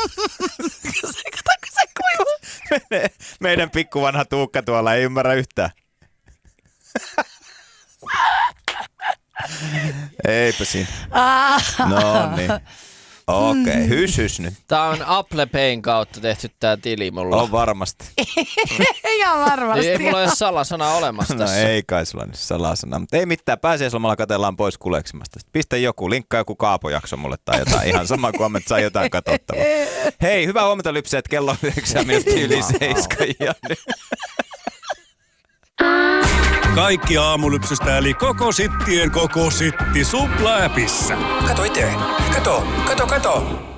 Kato, se kuivu. Meidän pikkuvanha Tuukka tuolla ei ymmärrä yhtään. Eipä siinä. No niin. Okei, hys nyt. Tää on Apple Payn kautta tehty tää tili mulla. On varmasti. Ihan varmasti. Ei mulla ole salasana olemassa No tässä. ei kai sulla nyt salasana. Mutta ei mitään, pääsiäislomalla katellaan pois kuleksimasta. Pistä joku, linkkaa joku Kaapo-jakso mulle tai jotain. Ihan sama kuin että saa jotain katsottavaa. Hei, hyvää huomenta Lypseet, kello on 9 minuuttia yli 7. Ja nyt. Kaikki aamulypsystä eli koko sittien koko sitti Supla-äpissä. Kato itse. Kato.